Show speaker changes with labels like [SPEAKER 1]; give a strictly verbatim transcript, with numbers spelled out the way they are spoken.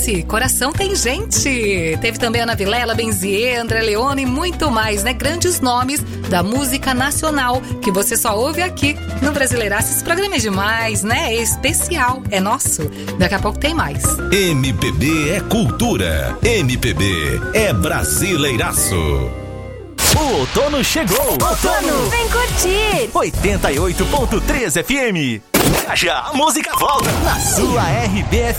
[SPEAKER 1] Esse Coração Tem Gente. Teve também Ana Vilela, Benzier, André Leone e muito mais, né? Grandes nomes da música nacional que você só ouve aqui no Brasileiraço. Esse programa é demais, né? É especial, é nosso. Daqui a pouco tem mais.
[SPEAKER 2] M P B é cultura. M P B é Brasileiraço.
[SPEAKER 3] O outono chegou.
[SPEAKER 4] Outono, vem curtir.
[SPEAKER 3] oitenta e oito ponto três F M. Já já a música volta na sua R B F.